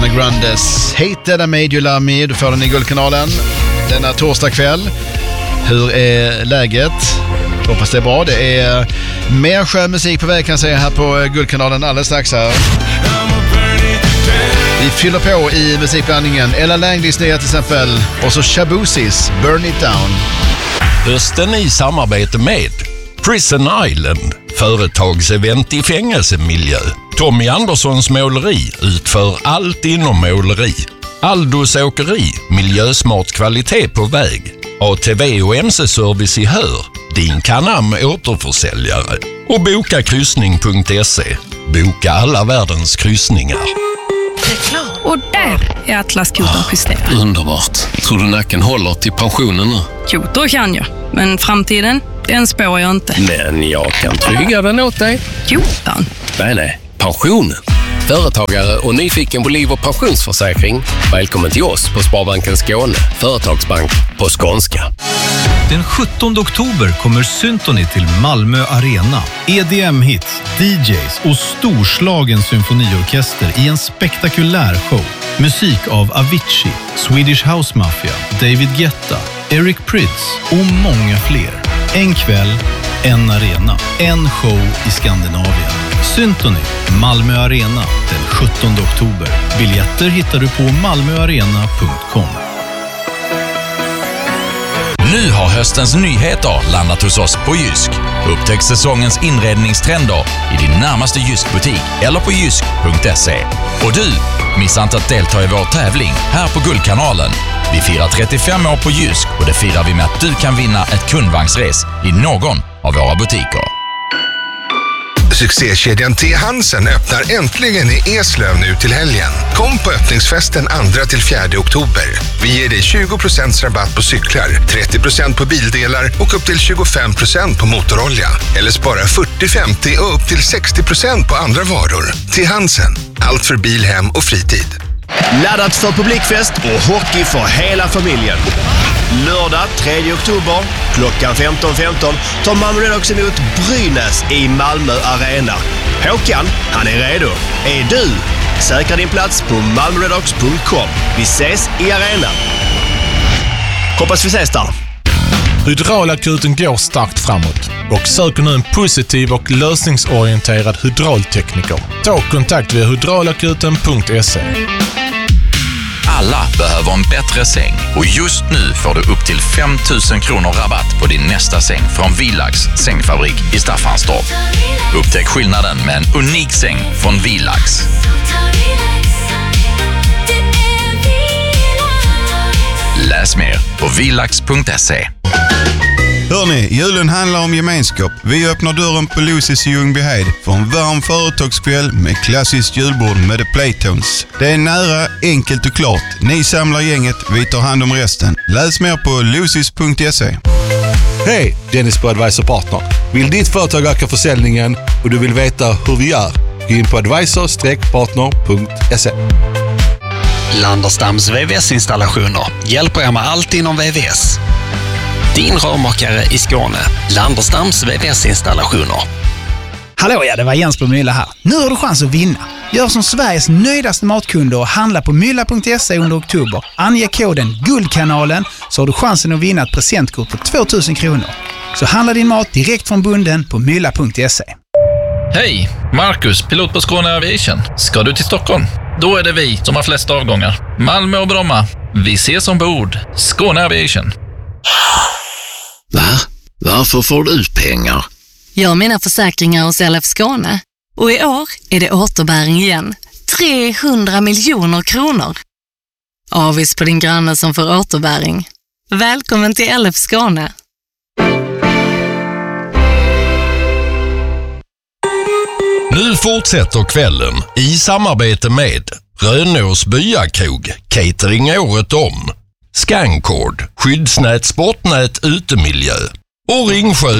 Ariana Grandes Hate That I Made You Love Me. Du får den i Guldkanalen denna torsdag kväll. Hur är läget? Hoppas det är bra. Det är mer sjömusik på väg kan jag säga här på Guldkanalen alldeles strax här. Vi fyller på i musikblandningen. Ella Langley's nya till exempel. Och så Shabusis Burn It Down. Hösten i samarbete med Prison Island, företagsevent i fängelsemiljö. Tommy Anderssons måleri utför allt inom måleri. Aldos åkeri, miljösmart kvalitet på väg. ATV och MC-service i Hör, din Canam återförsäljare. Och bokakryssning.se, boka alla världens kryssningar. Och där är Atlas-koden justerad. Underbart. Tror du nacken håller till pensionen nu? Jo, då kan jag. Men framtiden, den spår jag inte. Men jag kan trygga den åt dig. Koden? Nej. Pensionen. Företagare och nyfiken på liv- och pensionsförsäkring. Välkommen till oss på Sparbanken Skåne. Företagsbank på skånska. Den 17 oktober kommer Symphony till Malmö Arena. EDM-hits, DJs och storslagen symfoniorkester i en spektakulär show. Musik av Avicii, Swedish House Mafia, David Guetta, Eric Prydz och många fler. En kväll, en arena, en show i Skandinavien. Symphony, Malmö Arena, den 17 oktober. Biljetter hittar du på malmöarena.com. Nu har höstens nyheter landat hos oss på Jysk. Upptäck säsongens inredningstrender i din närmaste Jysk-butik eller på jysk.se. Och du, missa inte att delta i vår tävling här på Guldkanalen. Vi firar 35 år på Jysk och det firar vi med att du kan vinna ett kundvagnsres i någon av våra butiker. Succékedjan T. Hansen öppnar äntligen i Eslöv nu till helgen. Kom på öppningsfesten 2-4 oktober. Vi ger dig 20% rabatt på cyklar, 30% på bildelar och upp till 25% på motorolja. Eller spara 40-50 och upp till 60% på andra varor. T. Hansen, allt för bil, hem och fritid. Laddat för publikfest och hockey för hela familjen. Lördag 3 oktober klockan 15.15 tar Malmö Redhawks emot Brynäs i Malmö Arena. Håkan, han är redo. Är du? Säkra din plats på malmöredhawks.com. Vi ses i arenan. Hoppas vi ses där. Hydraulakuten går starkt framåt och söker nu en positiv och lösningsorienterad hydraultekniker. Ta kontakt via hydraulakuten.se. Alla behöver en bättre säng och just nu får du upp till 5 000 kronor rabatt på din nästa säng från Villax sängfabrik i Staffanstorp. Upptäck skillnaden med en unik säng från Villax. Läs mer på villax.se. Hörrni, julen handlar om gemenskap. Vi öppnar dörren på Lucy's i Ljungbyhed för en varm företagskväll med klassiskt julbord med The Playtones. Det är nära, enkelt och klart. Ni samlar gänget, vi tar hand om resten. Läs mer på lucys.se. Hej, Dennis på Advisor Partner. Vill ditt företag öka försäljningen och du vill veta hur vi gör? Gå in på advisor-partner.se. Landerstams VVS-installationer hjälper er med allt inom VVS. Din rörmakare i Skåne. Landerstams VVS-installationer. Hallå, ja, det var Jens på Mylla här. Nu har du chans att vinna. Gör som Sveriges nöjdaste matkunder och handla på mylla.se under oktober. Ange koden Guldkanalen så har du chansen att vinna ett presentkort på 2000 kronor. Så handla din mat direkt från bunden på mylla.se. Hej, Marcus, pilot på Skåne Aviation. Ska du till Stockholm? Då är det vi som har flest avgångar. Malmö och Bromma. Vi ses ombord. Skåne Aviation. Va? Varför får du pengar? Jag har mina försäkringar hos LF Skåne. Och i år är det återbäring igen. 300 miljoner kronor. Avis på din granne som får återbäring. Välkommen till LF Skåne. Nu fortsätter kvällen i samarbete med Rönås Byakrog, catering året om. Scancord, skyddsnät, sportnät, utemiljö och Ringsjö